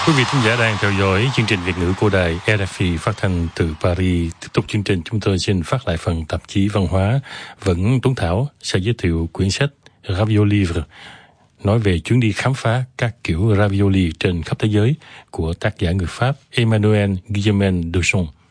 Quý vị thính giả đang theo dõi chương trình Việt ngữ của đài RFI phát thanh từ Paris. Tiếp tục chương trình, chúng tôi xin phát lại phần tạp chí văn hóa. Vẫn Tuấn Thảo sẽ giới thiệu quyển sách Raviolivre, nói về chuyến đi khám phá các kiểu ravioli trên khắp thế giới của tác giả người Pháp Emmanuel Guillaumin Duchon.